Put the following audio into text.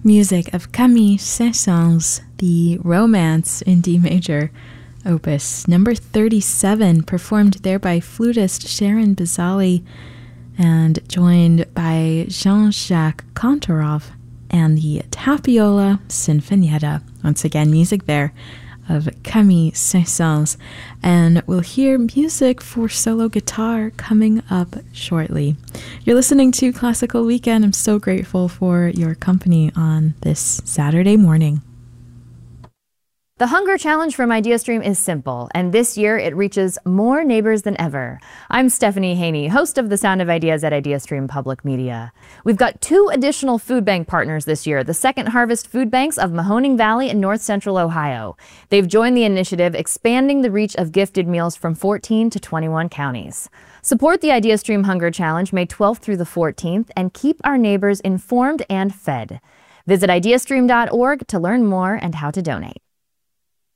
Music of Camille Saint-Saëns, the Romance in D major, opus number 37, performed there by flutist Sharon Bazali and joined by Jean-Jacques Kantorov and the Tapiola Sinfonietta. Once again, music there of Camille Saint-Saëns, and we'll hear music for solo guitar coming up shortly. You're listening to Classical Weekend. I'm so grateful for your company on this Saturday morning. The Hunger Challenge from IdeaStream is simple, and this year it reaches more neighbors than ever. I'm Stephanie Haney, host of The Sound of Ideas at IdeaStream Public Media. We've got 2 additional food bank partners this year, the Second Harvest Food Banks of Mahoning Valley in North Central Ohio. They've joined the initiative, expanding the reach of gifted meals from 14 to 21 counties. Support the IdeaStream Hunger Challenge May 12th through the 14th and keep our neighbors informed and fed. Visit ideastream.org to learn more and how to donate.